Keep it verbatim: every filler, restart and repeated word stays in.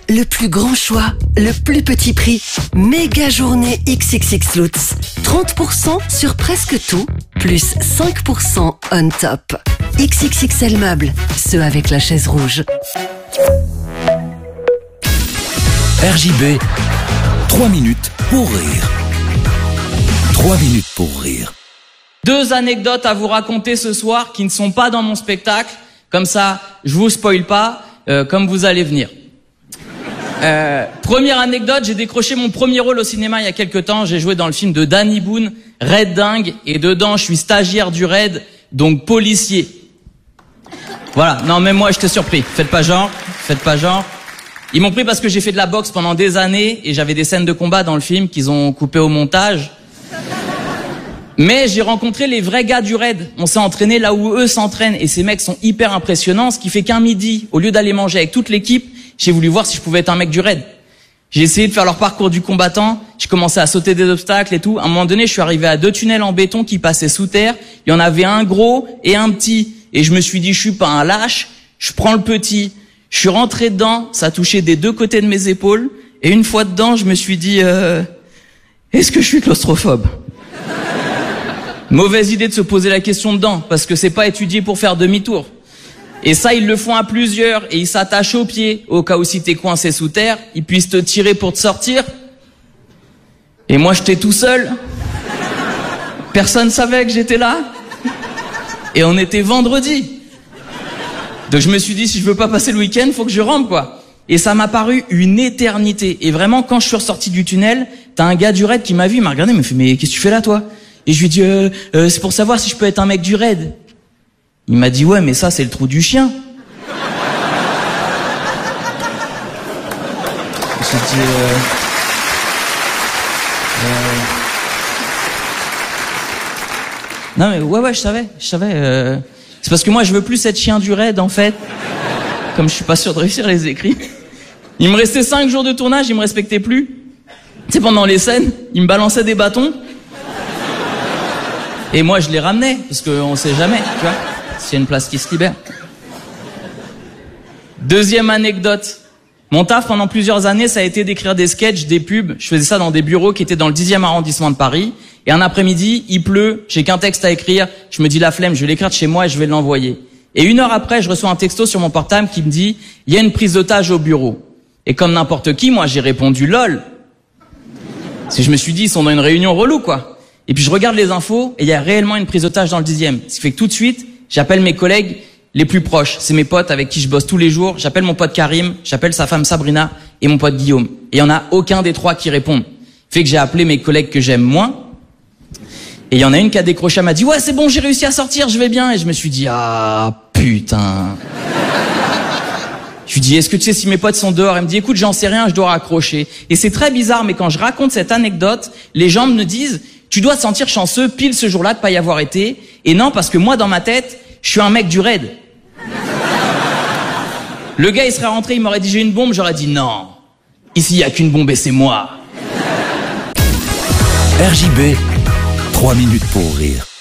le plus grand choix, le plus petit prix. Méga journée X X X Lutz. trente pour cent sur presque tout, plus cinq pour cent on top. X X X L Meubles, ceux avec la chaise rouge. R J B, trois minutes pour rire. trois minutes pour rire. Deux anecdotes à vous raconter ce soir qui ne sont pas dans mon spectacle. Comme ça, je vous spoil pas, euh, comme vous allez venir. Euh, première anecdote, j'ai décroché mon premier rôle au cinéma il y a quelques temps. J'ai joué dans le film de Danny Boone, Red Dingue, et dedans, je suis stagiaire du Raid, donc policier. Voilà, non, même moi, j'étais surpris. Faites pas genre, faites pas genre. Ils m'ont pris parce que j'ai fait de la boxe pendant des années et j'avais des scènes de combat dans le film qu'ils ont coupé au montage. Mais j'ai rencontré les vrais gars du Raid. On s'est entraîné là où eux s'entraînent et ces mecs sont hyper impressionnants, ce qui fait qu'un midi, au lieu d'aller manger avec toute l'équipe, j'ai voulu voir si je pouvais être un mec du Raid. J'ai essayé de faire leur parcours du combattant, j'ai commencé à sauter des obstacles et tout. À un moment donné, je suis arrivé à deux tunnels en béton qui passaient sous terre. Il y en avait un gros et un petit. Et je me suis dit, je suis pas un lâche, je prends le petit. Je suis rentré dedans, ça touchait des deux côtés de mes épaules. Et une fois dedans, je me suis dit, euh, est-ce que je suis claustrophobe ? Mauvaise idée de se poser la question dedans, parce que c'est pas étudié pour faire demi-tour. Et ça, ils le font à plusieurs, et ils s'attachent aux pieds, au cas où si t'es coincé sous terre, ils puissent te tirer pour te sortir. Et moi, j'étais tout seul. Personne savait que j'étais là. Et on était vendredi. Donc je me suis dit, si je veux pas passer le week-end, faut que je rentre, quoi. Et ça m'a paru une éternité. Et vraiment, quand je suis ressorti du tunnel, t'as un gars du Raid qui m'a vu, il m'a regardé, il m'a fait, mais qu'est-ce que tu fais là, toi? Et je lui ai dit, euh, euh, c'est pour savoir si je peux être un mec du Raid. Il m'a dit, ouais, mais ça, c'est le trou du chien. J'ai dit, euh... euh... Non, mais ouais, ouais, je savais, je savais. Euh... C'est parce que moi, je veux plus être chien du Raid, en fait. Comme je suis pas sûr de réussir les écrits. Il me restait cinq jours de tournage, il me respectait plus. Tu sais, pendant les scènes, il me balançait des bâtons. Et moi, je les ramenais, parce qu'on sait jamais, tu vois, s'il y a une place qui se libère. Deuxième anecdote. Mon taf, pendant plusieurs années, ça a été d'écrire des sketchs, des pubs. Je faisais ça dans des bureaux qui étaient dans le dixième arrondissement de Paris. Et un après-midi, il pleut, j'ai qu'un texte à écrire. Je me dis, la flemme, je vais l'écrire de chez moi et je vais l'envoyer. Et une heure après, je reçois un texto sur mon portable qui me dit, il y a une prise d'otage au bureau. Et comme n'importe qui, moi, j'ai répondu, lol. Parce que je me suis dit, ils sont dans une réunion relou, quoi. Et puis je regarde les infos et il y a réellement une prise d'otage dans le dixième. Ce qui fait que tout de suite, j'appelle mes collègues les plus proches. C'est mes potes avec qui je bosse tous les jours. J'appelle mon pote Karim, j'appelle sa femme Sabrina et mon pote Guillaume. Et il y en a aucun des trois qui répondent. Fait que j'ai appelé mes collègues que j'aime moins. Et il y en a une qui a décroché, elle m'a dit, ouais, c'est bon, j'ai réussi à sortir, je vais bien. Et je me suis dit, ah, putain. Je lui dis, est-ce que tu sais si mes potes sont dehors? Elle me dit, écoute, j'en sais rien, je dois raccrocher. Et c'est très bizarre, mais quand je raconte cette anecdote, les gens me disent, tu dois te sentir chanceux pile ce jour-là de pas y avoir été. Et non, parce que moi, dans ma tête, je suis un mec du Raid. Le gars, il serait rentré, il m'aurait dit, j'ai une bombe, j'aurais dit, non. Ici, il y a qu'une bombe et c'est moi. R J B, trois minutes pour rire.